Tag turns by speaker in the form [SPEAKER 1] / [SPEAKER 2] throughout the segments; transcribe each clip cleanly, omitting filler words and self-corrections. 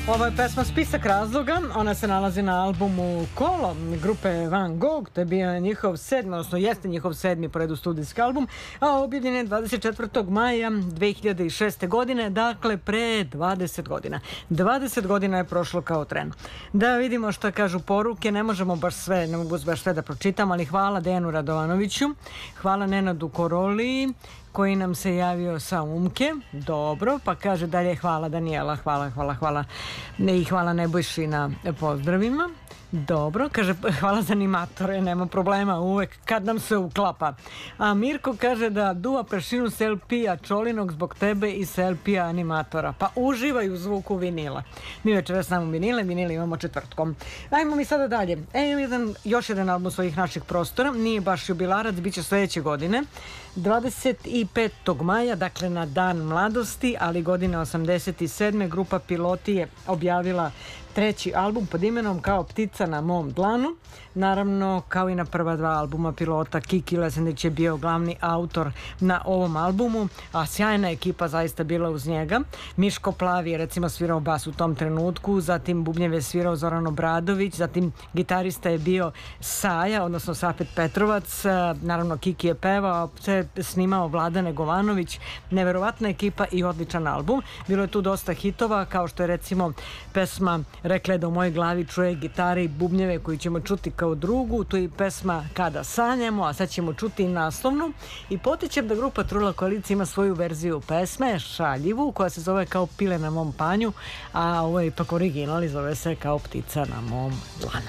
[SPEAKER 1] Ovo je pesma Spisak razloga, ona se nalazi na albumu Kolo grupe Van Gogh, to je bio njihov sedmi, odnosno jeste njihov sedmi po redu studijski album, a objavljen je 24. maja 2006. godine, dakle pre 20 godina. 20 godina je prošlo kao tren. Da vidimo šta kažu poruke, ne mogu baš sve da pročitam, ali hvala Dejanu Radovanoviću, hvala Nenadu Koroliji, koji nam se javio sa Umke, dobro, pa kaže dalje hvala Danijela, hvala i hvala Nebojši na pozdravima, dobro, kaže hvala za animatore, nema problema, uvek kad nam se uklapa. A Mirko kaže da duva prašinu s LP-a Čolinog zbog tebe i s LP-a animatora, pa uživaj u zvuku vinila. Mi večeras znamo vinile imamo četvrtkom. Ajmo mi sada dalje. Još jedan album svojih naših prostora, nije baš jubilarac, bit će sledeće godine, 25. maja, dakle na dan mladosti, ali godine 87. grupa Piloti je objavila treći album pod imenom Kao ptica na mom dlanu. Naravno, kao i na prva dva albuma Pilota, Kiki Lesandić je bio glavni autor na ovom albumu, a sjajna ekipa zaista bila uz njega. Miško Plavi je recimo svirao bas u tom trenutku, zatim bubnjeve je svirao Zoran Obradović, zatim gitarista je bio Saja, odnosno Safet Petrovac, naravno Kiki je pevao, sve snimao Vlada Negovanović, neverovatna ekipa i odličan album. Bilo je tu dosta hitova, kao što je recimo pesma Rekla da u mojoj glavi čuje gitare i bubnjeve koju ćemo čuti kao drugu, tu je i pesma Kada sanjamo, a sad ćemo čuti i naslovnu. I potičem da grupa Trula koalicija ima svoju verziju pesme, šaljivu, koja se zove Kao pile na mom panju, a ovo je ipak original i zove se Kao ptica na mom dlanu.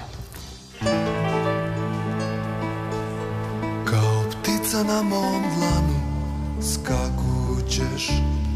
[SPEAKER 2] Kao ptica na mom dlanu skakućeš